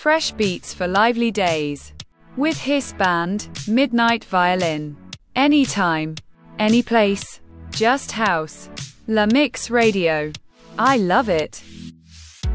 fresh beats for lively days. With his band, Midnight Violin. Anytime, any place, just house. La Mix Radio. I love it.